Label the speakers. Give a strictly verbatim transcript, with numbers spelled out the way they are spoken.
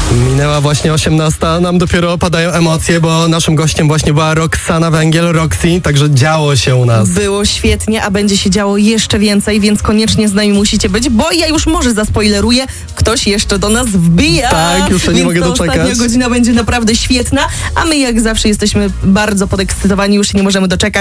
Speaker 1: Minęła właśnie osiemnasta, nam dopiero opadają emocje, bo naszym gościem właśnie była Roxana Węgiel, Roxy, także działo się u nas.
Speaker 2: Było świetnie, a będzie się działo jeszcze więcej, więc koniecznie z nami musicie być, bo ja już może zaspoileruję, ktoś jeszcze do nas wbija.
Speaker 1: Tak, już się nie
Speaker 2: więc
Speaker 1: mogę
Speaker 2: ta
Speaker 1: doczekać.
Speaker 2: Ostatnia godzina będzie naprawdę świetna, a my jak zawsze jesteśmy bardzo podekscytowani, już się nie możemy doczekać.